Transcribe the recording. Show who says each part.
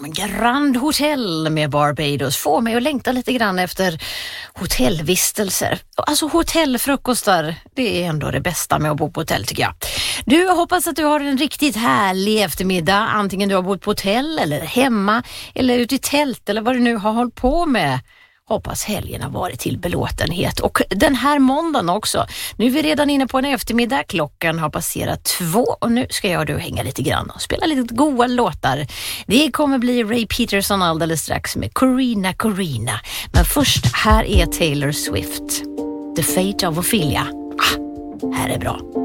Speaker 1: Grand Hotel med Barbados får mig att längta lite grann efter hotellvistelser. Alltså hotellfrukostar, det är ändå det bästa med att bo på hotell tycker jag. Du, hoppas att du har en riktigt härlig eftermiddag, antingen du har bott på hotell eller hemma eller ute i tält eller vad du nu har hållit på med. Hoppas helgen har varit till belåtenhet. Och den här måndagen också. Nu är vi redan inne på en eftermiddag. Klockan har passerat 2 och nu ska jag och du hänga lite grann och spela lite goda låtar. Det kommer bli Ray Peterson alldeles strax med Corina Corina. Men först, här är Taylor Swift. The Fate of Ophelia. Här är bra.